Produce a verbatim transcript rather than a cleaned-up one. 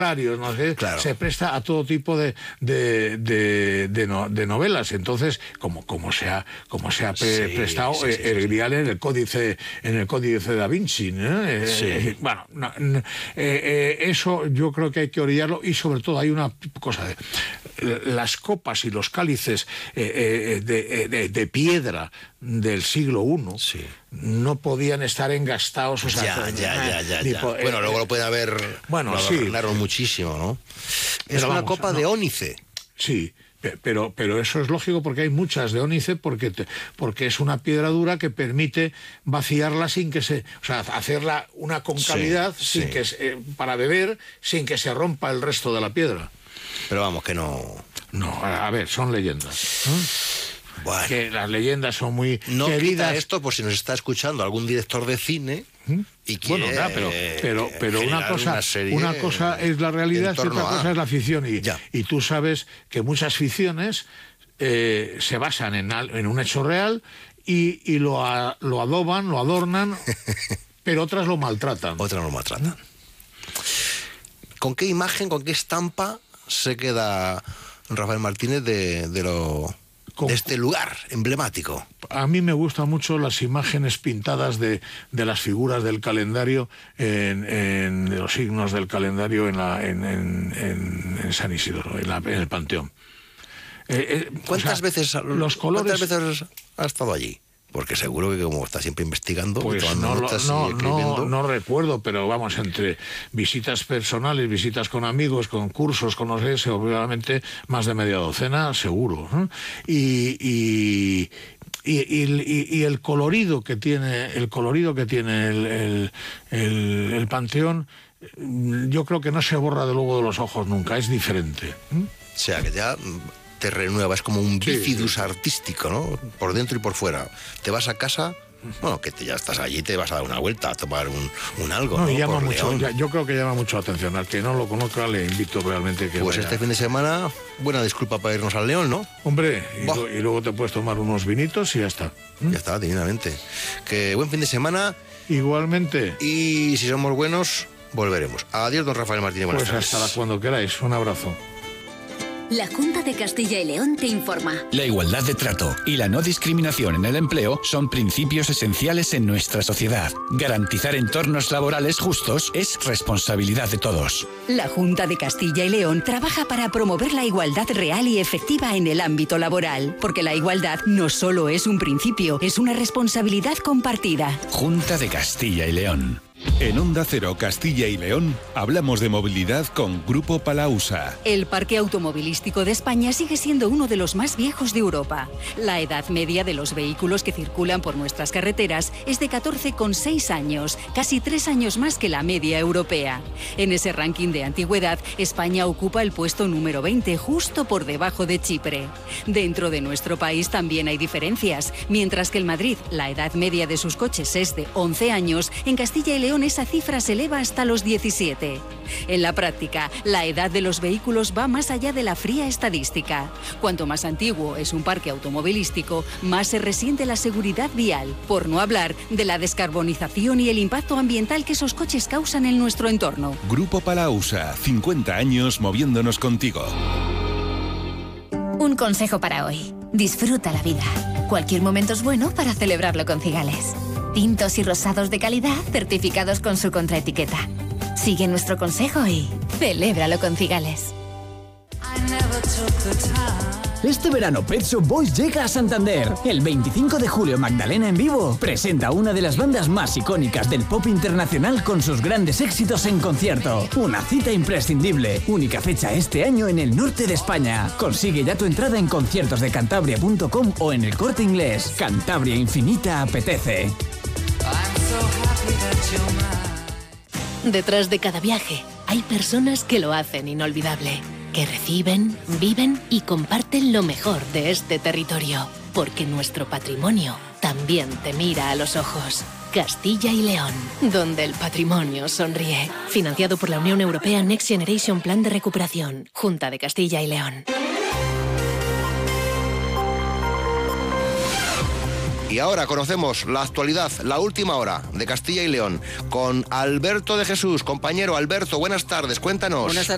no sé, claro. se presta a todo tipo de de, de, de, no, de novelas. Entonces, como como se ha como se ha pre, sí, prestado sí, eh, sí, el sí. grial en el códice en el códice Da Vinci, ¿no? Eh, Sí. eh, bueno, no, no, eh, eh, eso yo creo que hay que orillarlo, y sobre todo hay una cosa de las copas y los cálices eh, eh, de, de, de piedra del siglo primero, sí. no podían estar engastados, o sea, Ya, con, ya, ya, ya, tipo, ya. eh, Bueno, luego lo puede haber... bueno, lo sí. adornaron muchísimo, ¿no? Es Pero una vamos, copa no. de ónice. Sí, pe- pero, pero eso es lógico, porque hay muchas de ónice, porque, te- porque es una piedra dura que permite vaciarla sin que se... O sea, hacerla una concavidad Sí, sin sí. que se- eh, para beber, sin que se rompa el resto de la piedra. Pero vamos, que no... No, a a ver, son leyendas. ¿eh? Bueno, Que las leyendas son muy no queridas. quita esto por si nos está escuchando algún director de cine y quiere... Bueno, nada, pero, pero, pero una generar cosa, una serie una cosa es la realidad en y otra torno a- cosa es la ficción. Y, Ya. y tú sabes que muchas ficciones eh, se basan en, al- en un hecho real y, y lo, a- lo adoban, lo adornan, pero otras lo maltratan. Otra no maltratan. ¿Con qué imagen, con qué estampa se queda Rafael Martínez de, de, lo, Con- de este lugar emblemático? A mí me gustan mucho las imágenes pintadas de, de las figuras del calendario, en, en- de los signos del calendario en, la, en, en- en- en San Isidro, en, la- en el Panteón. Eh, eh, ¿Cuántas o sea, veces los colores? ¿Cuántas veces ha estado allí? Porque seguro que como está siempre investigando, Pues tomando no, lo- notas no, y escribiendo... no, no recuerdo, pero vamos, entre visitas personales, visitas con amigos, con cursos, con no sé, seguramente más de media docena, seguro. ¿eh? Y, y, y, y- y- y el colorido que tiene, el colorido que tiene el, el, el- el Panteón, yo creo que no se borra de luego de los ojos nunca, es diferente. ¿eh? O sea, que ya te renueva, es como un Sí, bifidus sí. artístico, ¿no? Por dentro y por fuera. Te vas a casa, bueno, que te, ya estás allí, te vas a dar una vuelta, a tomar un, un algo, No, ¿no? y llama Por mucho, León. ya- yo creo que llama mucho la atención. Al que no lo conozca le invito realmente que Pues vaya. este fin de semana, buena disculpa para irnos al León, ¿no? Hombre, y, Buah. lo- y luego te puedes tomar unos vinitos y ya está. Ya está, divinamente. Que buen fin de semana Igualmente, y si somos buenos, volveremos. Adiós, don Rafael Martínez, buenas pues tardes. hasta cuando queráis. Un abrazo. La Junta de Castilla y León te informa. La igualdad de trato y la no discriminación en el empleo son principios esenciales en nuestra sociedad. Garantizar entornos laborales justos es responsabilidad de todos. La Junta de Castilla y León trabaja para promover la igualdad real y efectiva en el ámbito laboral, porque la igualdad no solo es un principio, es una responsabilidad compartida. Junta de Castilla y León. En Onda Cero Castilla y León hablamos de movilidad con Grupo Palausa. El parque automovilístico de España sigue siendo uno de los más viejos de Europa. La edad media de los vehículos que circulan por nuestras carreteras es de catorce coma seis años, casi tres años más que la media europea. En ese ranking de antigüedad, España ocupa el puesto número veinte, justo por debajo de Chipre. Dentro de nuestro país también hay diferencias. Mientras que en Madrid la edad media de sus coches es de once años, en Castilla y León esa cifra se eleva hasta los diecisiete. En la práctica, la edad de los vehículos va más allá de la fría estadística. Cuanto más antiguo es un parque automovilístico, más se resiente la seguridad vial, por no hablar de la descarbonización y el impacto ambiental que esos coches causan en nuestro entorno. Grupo Palausa, cincuenta años moviéndonos contigo. Un consejo para hoy. Disfruta la vida. Cualquier momento es bueno para celebrarlo con Cigales. Tintos y rosados de calidad certificados con su contraetiqueta. Sigue nuestro consejo y celébralo con Cigales. Este verano Pet Shop Boys llega a Santander. El veinticinco de julio Magdalena en vivo presenta a una de las bandas más icónicas del pop internacional con sus grandes éxitos en concierto. Una cita imprescindible. Única fecha este año en el norte de España. Consigue ya tu entrada en conciertos de cantabria punto com o en El Corte Inglés. Cantabria Infinita apetece. Detrás de cada viaje hay personas que lo hacen inolvidable, que reciben, viven y comparten lo mejor de este territorio, porque nuestro patrimonio también te mira a los ojos. Castilla y León, donde el patrimonio sonríe. Financiado por la Unión Europea Next Generation Plan de Recuperación, Junta de Castilla y León. Y ahora conocemos la actualidad, la última hora de Castilla y León, con Alberto de Jesús. Compañero Alberto, buenas tardes, cuéntanos. Buenas tardes.